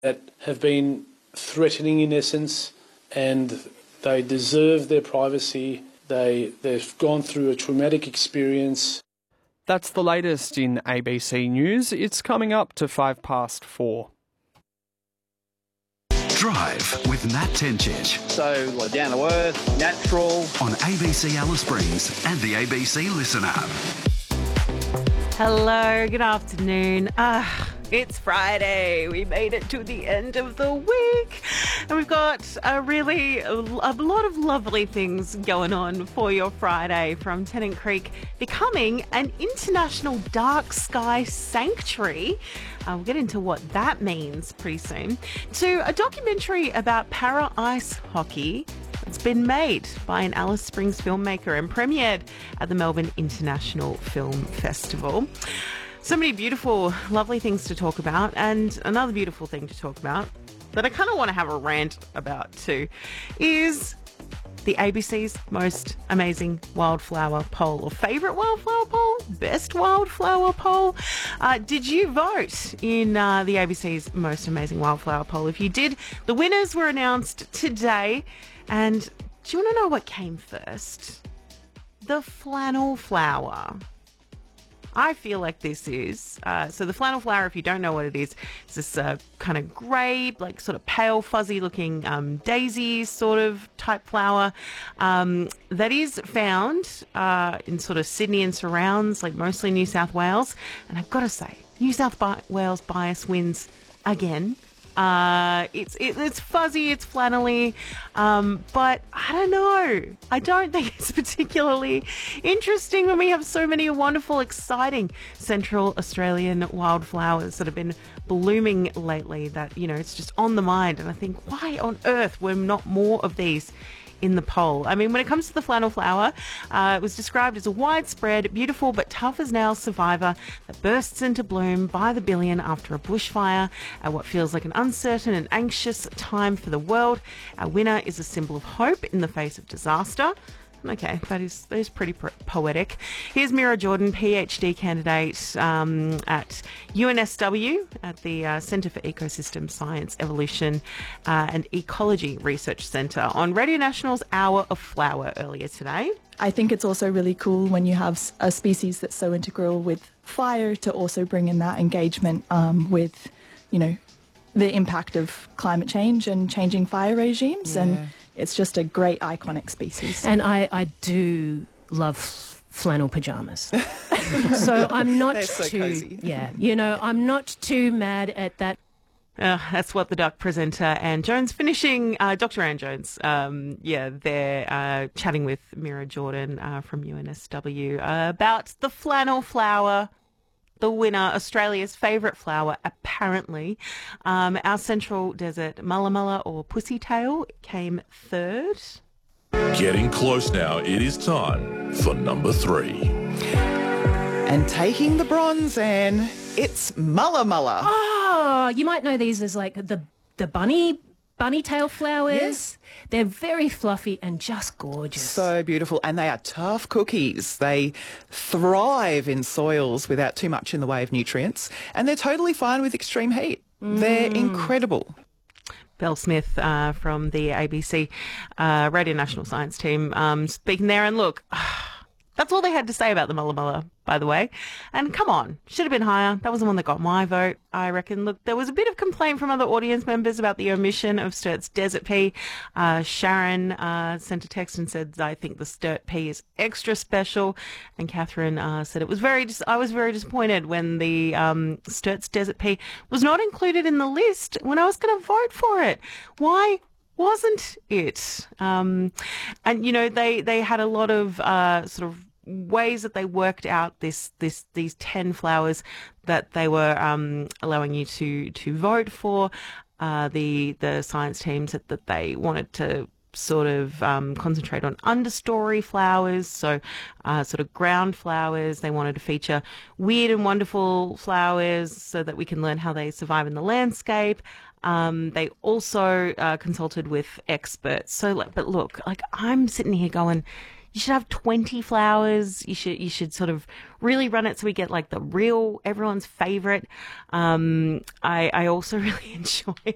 that have been threatening in essence, and they deserve their privacy. They've gone through a traumatic experience. That's the latest in ABC News. It's coming up to 4:05. Drive with Matt Tencic. So, down to earth, natural. On ABC Alice Springs and the ABC Listen app. Hello, good afternoon. It's Friday. We made it to the end of the week. And we've got a lot of lovely things going on for your Friday, from Tennant Creek becoming an international dark sky sanctuary. We'll get into what that means pretty soon. To a documentary about para ice hockey. It's been made by an Alice Springs filmmaker and premiered at the Melbourne International Film Festival. So many beautiful, lovely things to talk about, and another beautiful thing to talk about that I kind of want to have a rant about too is the ABC's Most Amazing Wildflower Poll, or Favourite Wildflower Poll, Best Wildflower Poll. Did you vote in the ABC's Most Amazing Wildflower Poll? If you did, the winners were announced today. And do you want to know what came first? The flannel flower. I feel like this is, so the flannel flower, if you don't know what it is this kind of grey, like sort of pale, fuzzy looking daisy sort of type flower that is found in sort of Sydney and surrounds, like mostly New South Wales. And I've got to say, New South Wales bias wins again. It's fuzzy, it's flannelly, but I don't know. I don't think it's particularly interesting when we have so many wonderful, exciting Central Australian wildflowers that have been blooming lately that, you know, it's just on the mind. And I think, why on earth were not more of these in the poll? I mean, when it comes to the flannel flower, it was described as a widespread, beautiful but tough as nails survivor that bursts into bloom by the billion after a bushfire at what feels like an uncertain and anxious time for the world. Our winner is a symbol of hope in the face of disaster. Okay, that is pretty poetic. Here's Mira Jordan, PhD candidate at UNSW at the Centre for Ecosystem Science, Evolution and Ecology Research Centre on Radio National's Hour of Flower earlier today. I think it's also really cool when you have a species that's so integral with fire to also bring in that engagement with, you know, the impact of climate change and changing fire regimes. Yeah. And it's just a great iconic species. And I do love flannel pajamas. So I'm not so too cozy. Yeah, you know, I'm not too mad at that. That's what the Duck presenter Anne Jones finishing, Dr. Anne Jones. They're chatting with Mira Jordan from UNSW about the flannel flower, the winner, Australia's favourite flower, apparently. Our Central Desert Mulla Mulla, or Pussytail, came third. Getting close now. It is time for number 3. And taking the bronze, Anne, it's Mulla Mulla. Oh, you might know these as like the bunny tail flowers. Yes. They're very fluffy and just gorgeous. So beautiful. And they are tough cookies. They thrive in soils without too much in the way of nutrients. And they're totally fine with extreme heat. They're incredible. Belle Smith from the ABC Radio National Science team speaking there. And look, that's all they had to say about the Mulla Mulla, by the way. And come on, should have been higher. That was the one that got my vote, I reckon. Look, there was a bit of complaint from other audience members about the omission of Sturt's Desert Pea. Sharon sent a text and said, I think the Sturt Pea is extra special. And Catherine said, I was very disappointed when the Sturt's Desert Pea was not included in the list when I was going to vote for it. Why wasn't it? And, you know, they had a lot of sort of ways that they worked out these 10 flowers that they were allowing you to vote for. The science team said that they wanted to sort of concentrate on understory flowers, so sort of ground flowers. They wanted to feature weird and wonderful flowers so that we can learn how they survive in the landscape. They also consulted with experts. So, but look, like I'm sitting here going, you should have 20 flowers. You should sort of really run it so we get like the real, everyone's favorite. I also really enjoy